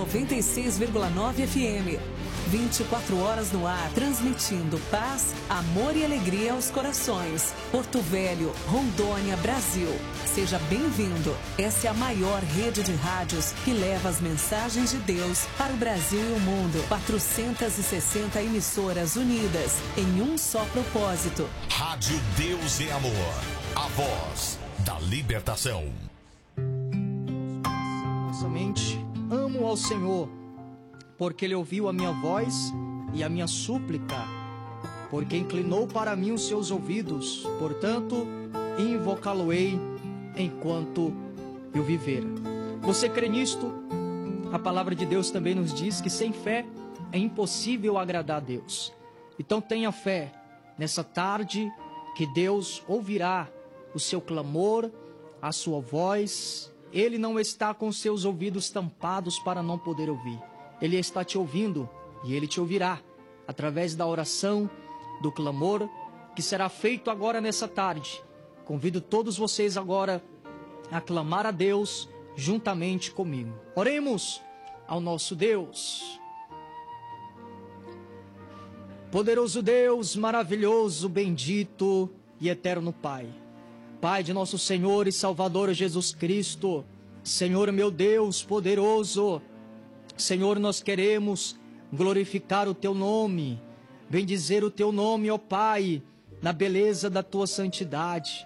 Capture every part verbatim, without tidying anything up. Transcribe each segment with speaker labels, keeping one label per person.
Speaker 1: noventa e seis vírgula nove F M. vinte e quatro horas no ar, transmitindo paz, amor e alegria aos corações. Porto Velho, Rondônia, Brasil. Seja bem-vindo. Essa é a maior rede de rádios que leva as mensagens de Deus para o Brasil e o mundo. quatrocentas e sessenta emissoras unidas em um só propósito.
Speaker 2: Rádio Deus e Amor. A voz da libertação.
Speaker 3: Somente amo ao Senhor, porque Ele ouviu a minha voz e a minha súplica, porque inclinou para mim os seus ouvidos. Portanto, invocá-lo-ei enquanto eu viver. Você crê nisto? A palavra de Deus também nos diz que sem fé é impossível agradar a Deus. Então tenha fé nessa tarde que Deus ouvirá o seu clamor, a sua voz. Ele não está com seus ouvidos tampados para não poder ouvir. Ele está te ouvindo e Ele te ouvirá através da oração, do clamor que será feito agora nessa tarde. Convido todos vocês agora a clamar a Deus juntamente comigo. Oremos ao nosso Deus. Poderoso Deus, maravilhoso, bendito e eterno Pai. Pai de nosso Senhor e Salvador Jesus Cristo, Senhor meu Deus poderoso, Senhor, nós queremos glorificar o Teu nome, bendizer o Teu nome, ó Pai, na beleza da Tua santidade.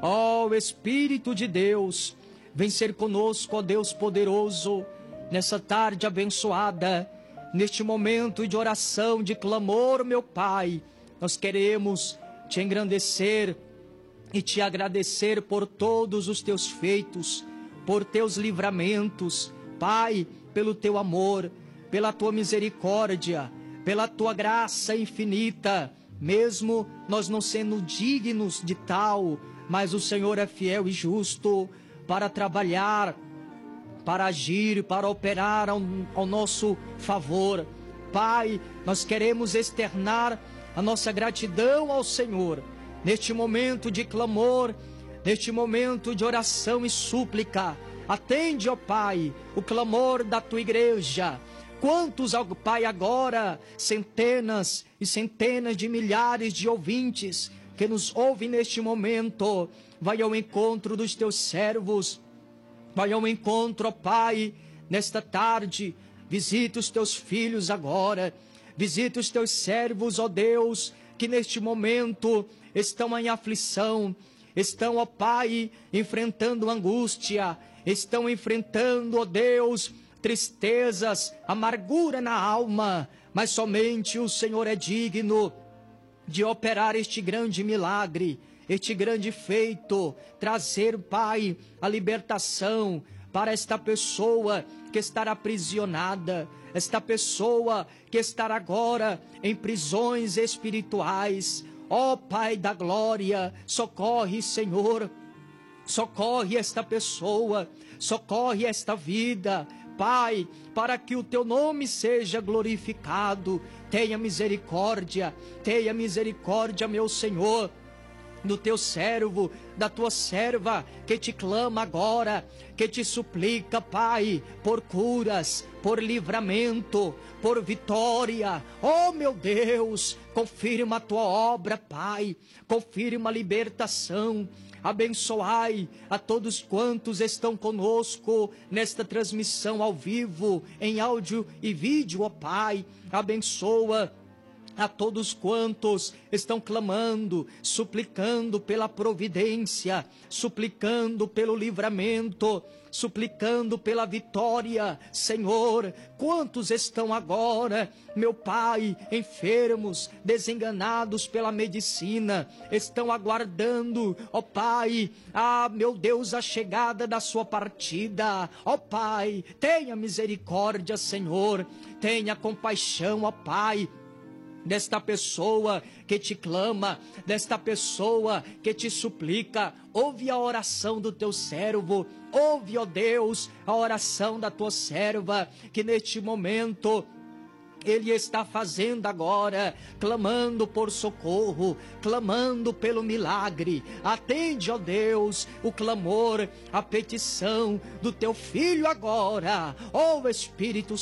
Speaker 3: Ó Espírito de Deus, vem ser conosco, ó Deus poderoso, nessa tarde abençoada, neste momento de oração, de clamor, meu Pai. Nós queremos Te engrandecer e Te agradecer por todos os Teus feitos, por Teus livramentos, Pai, pelo Teu amor, pela Tua misericórdia, pela Tua graça infinita, mesmo nós não sendo dignos de tal, mas o Senhor é fiel e justo para trabalhar, para agir, para operar ao, ao nosso favor. Pai, nós queremos externar a nossa gratidão ao Senhor, neste momento de clamor, neste momento de oração e súplica. Atende, ó Pai, o clamor da Tua igreja. Quantos, ó Pai, agora, centenas e centenas de milhares de ouvintes que nos ouvem neste momento, vai ao encontro dos Teus servos, vai ao encontro, ó Pai, nesta tarde. Visita os Teus filhos agora, visita os Teus servos, ó Deus, que neste momento estão em aflição, estão, ó Pai, enfrentando angústia, estão enfrentando, ó Deus, tristezas, amargura na alma, mas somente o Senhor é digno de operar este grande milagre, este grande feito, trazer, Pai, a libertação para esta pessoa que estará aprisionada, esta pessoa que estará agora em prisões espirituais. Ó Pai da glória, socorre, Senhor, socorre esta pessoa, socorre esta vida, Pai, para que o Teu nome seja glorificado. Tenha misericórdia, tenha misericórdia, meu Senhor, do Teu servo, da Tua serva, que Te clama agora, que Te suplica, Pai, por curas, por livramento, por vitória. Oh, meu Deus, confirma a Tua obra, Pai, confirma a libertação. Abençoai a todos quantos estão conosco nesta transmissão ao vivo, em áudio e vídeo, ó Pai. Abençoa a todos quantos estão clamando, suplicando pela providência, suplicando pelo livramento, suplicando pela vitória. Senhor, quantos estão agora, meu Pai, enfermos, desenganados pela medicina, estão aguardando, ó Pai, ah, meu Deus, a chegada da sua partida. Ó Pai, tenha misericórdia, Senhor, tenha compaixão, ó Pai, desta pessoa que Te clama, desta pessoa que Te suplica. Ouve a oração do Teu servo, ouve, ó Deus, a oração da Tua serva, que neste momento Ele está fazendo agora, clamando por socorro, clamando pelo milagre. Atende, ó Deus, o clamor, a petição do Teu Filho agora. Ó Espírito